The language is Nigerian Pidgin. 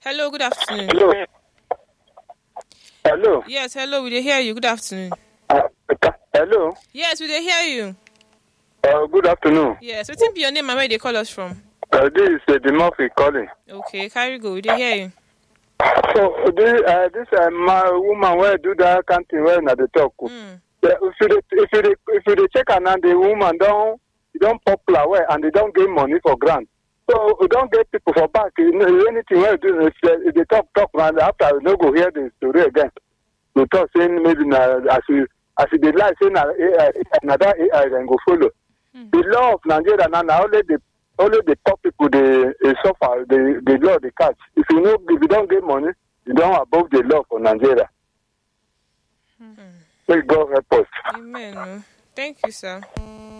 Hello, good afternoon. Hello. Hello. Yes, hello, we dey hear you. Good afternoon. Hello. Yes, we dey hear you. Good afternoon. Yes, wetin be your name and where you dey call us from? This is the Murphy calling. Okay, carry go. We dey hear you. So this my woman where do that canteen where na the talk. If you check and the woman don't popular well and they don't get money for grant. So we don't get people for back. Anything where do if they talk and after we no go hear the story again. We talk saying maybe as they lie saying another AI then go follow. The law of Nigeria now only the top people they suffer the law they catch. If you don't get money, you don't above the law for Nigeria. May God help us. Amen. Thank you, sir.